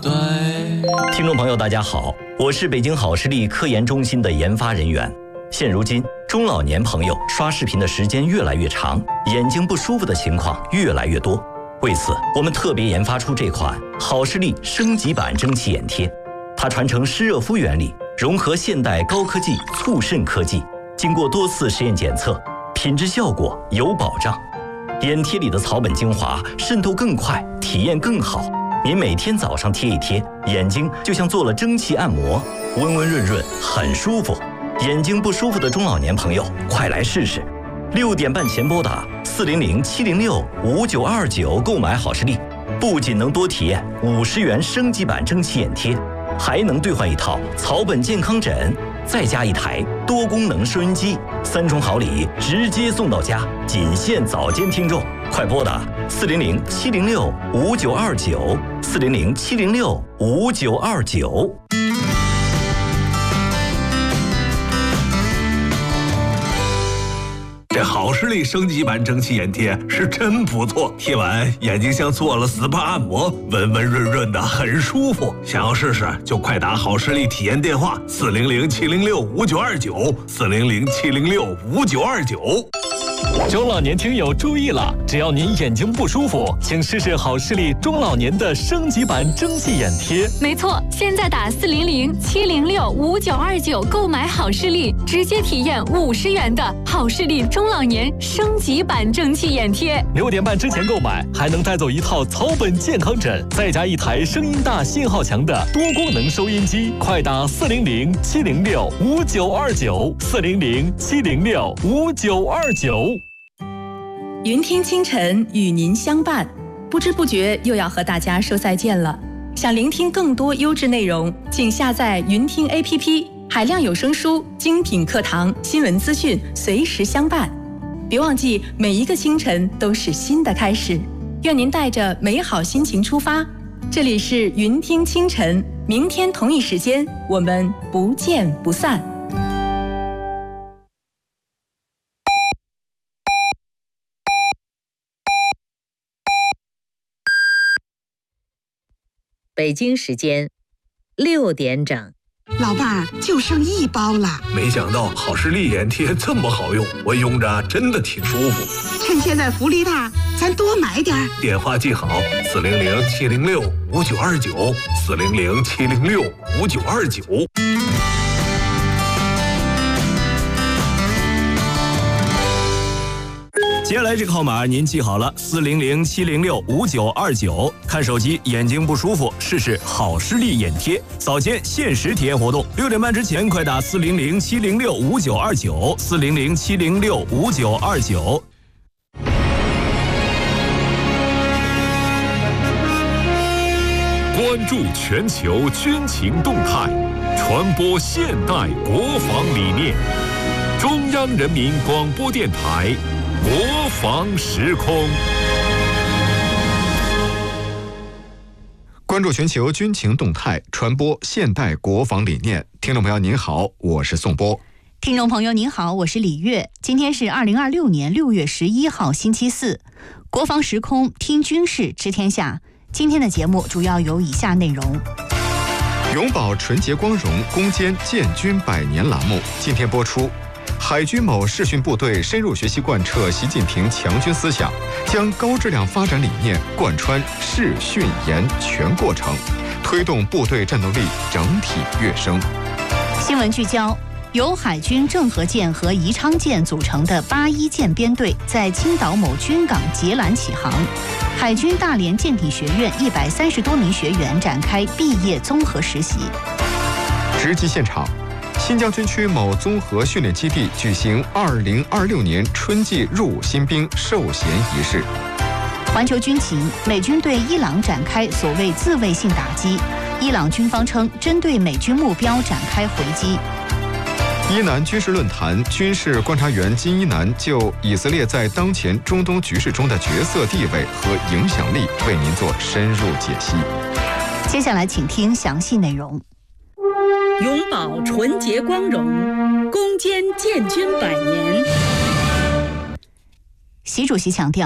对。 听众朋友大家好，我是北京好视力科研中心的研发人员。现如今中老年朋友刷视频的时间越来越长，眼睛不舒服的情况越来越多。为此我们特别研发出这款好视力升级版蒸汽眼贴，它传承湿热敷原理，融合现代高科技促渗科技，经过多次实验检测，品质效果有保障。眼贴里的草本精华渗透更快，体验更好。您每天早上贴一贴，眼睛就像做了蒸汽按摩，温温润润，很舒服。眼睛不舒服的中老年朋友，快来试试！6点半前拨打400-706-5929购买好视力，不仅能多体验50元升级版蒸汽眼贴，还能兑换一套草本健康枕，再加一台多功能收音机，3重好礼直接送到家，仅限早间听众。快拨打400-706-5929，400-706-5929。 这好视力升级版蒸汽眼贴是真不错，贴完眼睛像做了 SPA 按摩，温温润润的，很舒服。想要试试就快打好视力体验电话400-706-5929，400-706-5929。 中老年听友注意了，只要您眼睛不舒服，请试试好视力中老年的升级版蒸汽眼贴。 没错，现在打400-706-5929购买好视力，直接体验50元的好视力中老年升级版蒸汽眼贴。 6点半之前购买，还能带走一套草本健康枕，再加一台声音大、信号强的多功能收音机。快打400-706-5929，400-706-5929。 云听清晨与您相伴，不知不觉又要和大家说再见了。想聆听更多优质内容，请下载云听 APP， 海量有声书、精品课堂、新闻资讯随时相伴。别忘记，每一个清晨都是新的开始。愿您带着美好心情出发。这里是云听清晨，明天同一时间我们不见不散。 北京时间6点整。 老伴儿，就剩1包了。 没想到好视力眼贴这么好用，我用着真的挺舒服。 趁现在福利大，咱多买点儿。 电话记好：400-706-5929，400-706-5929。 接下来这个号码您记好了，400-706-5929。看手机眼睛不舒服，试试好视力眼贴。早间限时体验活动，6点半之前快打400-706-5929，400-706-5929。 关注全球军情动态，传播现代国防理念。中央人民广播电台国防时空。 关注全球军情动态，传播现代国防理念。听众朋友您好，我是宋波。 听众朋友您好，我是李月。今天是2026年6月11号星期四，国防时空听军事知天下。今天的节目主要有以下内容： 永葆纯洁光荣，攻坚建军100年栏目今天播出。海军某视训部队深入学习贯彻习近平强军思想，将高质量发展理念贯穿视训研全过程，推动部队战斗力整体跃升。 新闻聚焦：由海军郑和舰和宜昌舰组成的81舰编队在青岛某军港截拦起航。海军大连舰艇学院130多名学员展开毕业综合实习。 直击现场。新疆军区某综合训练基地举行2026年春季入伍新兵授衔仪式。 环球军情：美军对伊朗展开所谓自卫性打击，伊朗军方称针对美军目标展开回击。 伊南军事论坛军事观察员金一南就以色列在当前中东局势中的角色地位和影响力为您做深入解析。 接下来请听详细内容。 永葆纯洁光荣，攻坚建军100年。 习主席强调，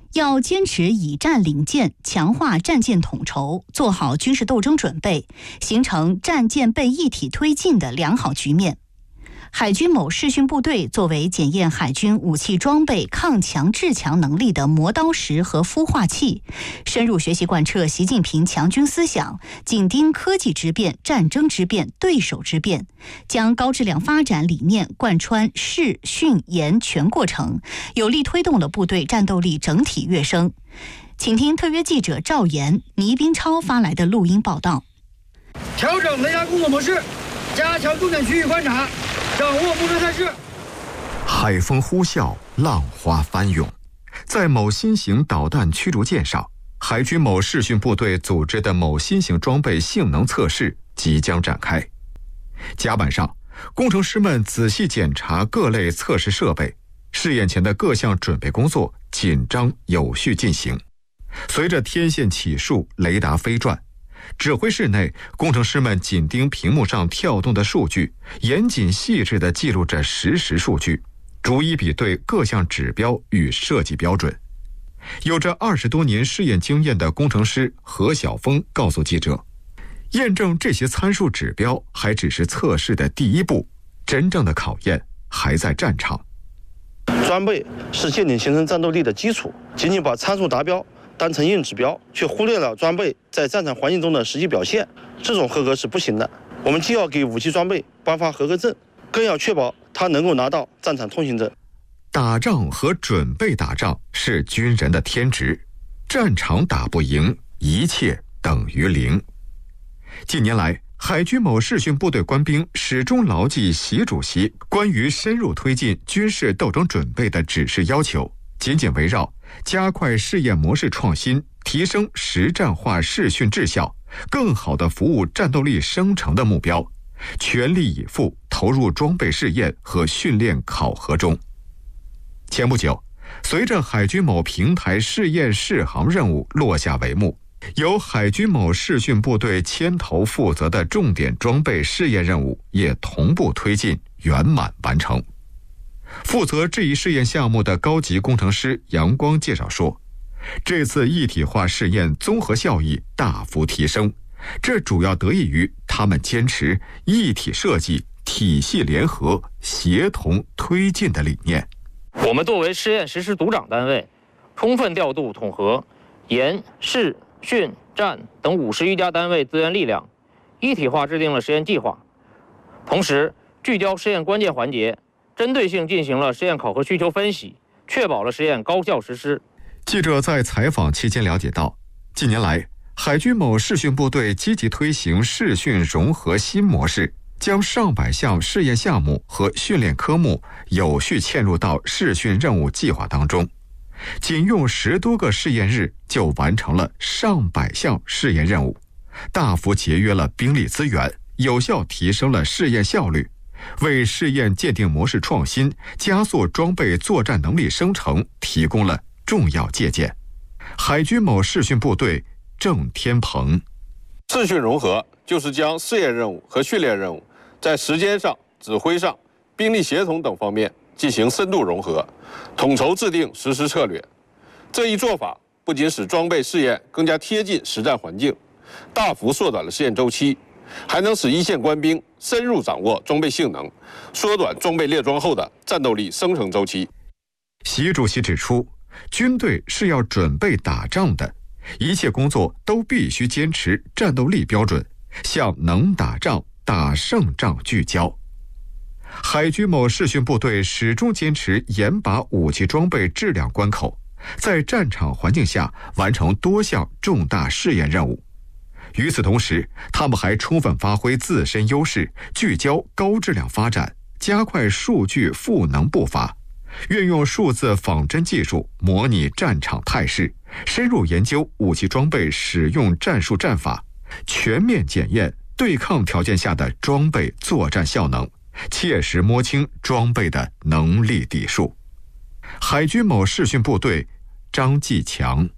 要坚持以战领建，强化战舰统筹，做好军事斗争准备，形成战舰备一体推进的良好局面。海军某视训部队作为检验海军武器装备抗强制强能力的磨刀石和孵化器，深入学习贯彻习近平强军思想，紧盯科技之变、战争之变、对手之变，将高质量发展理念贯穿试训研全过程，有力推动了部队战斗力整体跃升。请听特约记者赵岩、倪斌超发来的录音报道。 调整雷达工作模式，加强重点区域观察，掌握目标态势。 海风呼啸，浪花翻涌，在某新型导弹驱逐舰上，海军某视训部队组织的某新型装备性能测试即将展开。甲板上，工程师们仔细检查各类测试设备，试验前的各项准备工作紧张有序进行。随着天线起数，雷达飞转，指挥室内，工程师们紧盯屏幕上跳动的数据，严谨细致地记录着实时数据，逐一比对各项指标与设计标准。有着20多年试验经验的工程师何晓峰告诉记者，验证这些参数指标还只是测试的第一步，真正的考验还在战场。 装备是舰艇形成战斗力的基础，仅仅把参数达标当成硬指标，却忽略了装备在战场环境中的实际表现，这种合格是不行的。我们既要给武器装备颁发合格证，更要确保它能够拿到战场通行证。 打仗和准备打仗是军人的天职，战场打不赢，一切等于零。近年来，海军某视训部队官兵始终牢记习主席关于深入推进军事斗争准备的指示要求，紧紧围绕加快试验模式创新，提升实战化视训质效，更好地服务战斗力生成的目标，全力以赴投入装备试验和训练考核中。前不久，随着海军某平台试验试航任务落下帷幕，由海军某视训部队牵头负责的重点装备试验任务也同步推进圆满完成。负责这一试验项目的高级工程师杨光介绍说，这次一体化试验综合效益大幅提升，这主要得益于他们坚持一体设计、体系联合、协同推进的理念。 我们作为试验实施组长单位，充分调度统合研、试、训、战等50余家单位资源力量，一体化制定了实验计划，同时聚焦实验关键环节，针对性进行了实验考核需求分析，确保了实验高效实施。 记者在采访期间了解到，近年来，海军某视训部队积极推行视训融合新模式，将上百项试验项目和训练科目有序嵌入到视训任务计划当中。仅用10多个试验日就完成了上百项试验任务，大幅节约了兵力资源，有效提升了试验效率，为试验鉴定模式创新、加速装备作战能力生成提供了重要借鉴。海军某视训部队郑天鹏， 视训融合就是将试验任务和训练任务在时间上、指挥上、兵力协同等方面进行深度融合，统筹制定实施策略。这一做法不仅使装备试验更加贴近实战环境，大幅缩短了试验周期，还能使一线官兵深入掌握装备性能，缩短装备列装后的战斗力生成周期。 习主席指出，军队是要准备打仗的，一切工作都必须坚持战斗力标准，向能打仗、打胜仗聚焦。海军某视训部队始终坚持严把武器装备质量关口，在战场环境下完成多项重大试验任务。与此同时，他们还充分发挥自身优势，聚焦高质量发展，加快数据赋能步伐，运用数字仿真技术模拟战场态势，深入研究武器装备使用战术战法，全面检验对抗条件下的装备作战效能，切实摸清装备的能力底数。海军某视训部队张继强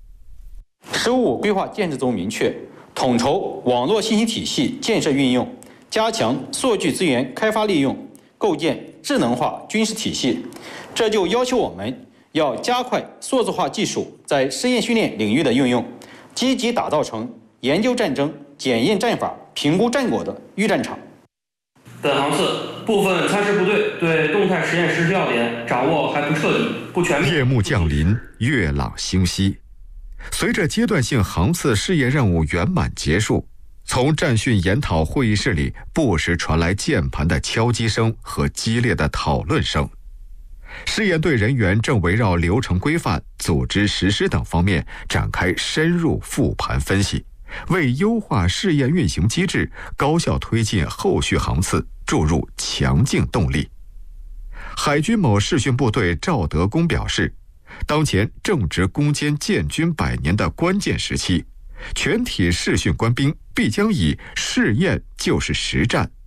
，15规划建设中明确，统筹网络信息体系建设运用，加强数据资源开发利用，构建智能化军事体系。这就要求我们要加快数字化技术在实验训练领域的应用，积极打造成研究战争、检验战法、评估战果的预战场。 本航次部分参试部队对动态实验实施要点掌握还不彻底、不全面。 夜幕降临，月朗星稀。随着阶段性航次试验任务圆满结束，从战训研讨会议室里不时传来键盘的敲击声和激烈的讨论声。试验队人员正围绕流程规范、组织实施等方面展开深入复盘分析，为优化试验运行机制、高效推进后续航次注入强劲动力。海军某试训部队赵德功表示，当前正值攻坚建军100年的关键时期，全体试训官兵必将以试验就是实战、